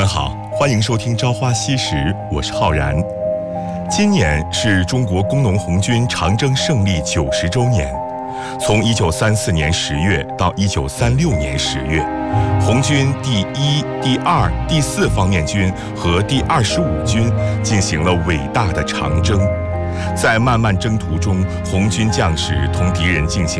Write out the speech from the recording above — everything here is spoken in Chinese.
们好，欢迎收听《朝花夕拾》，我是浩然。今年是中国工农红军长征胜利90周年。从1934年10月到1936年10月，红军第1、第2、第4方面军和第25军进行了伟大的长征。在漫漫征途中，红军将士同敌人进行